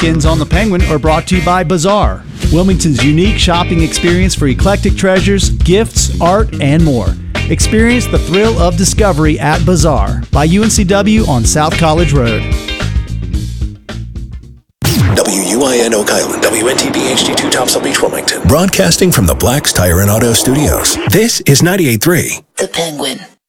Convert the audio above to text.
Weekends on the Penguin are brought to you by Bazaar, Wilmington's unique shopping experience for eclectic treasures, gifts, art, and more. Experience the thrill of discovery at Bazaar by UNCW on South College Road. WUIN Oak Island, WNTP HD2 Topsail Beach, Wilmington. Broadcasting from the Black's Tire and Auto Studios. This is 98.3 The Penguin.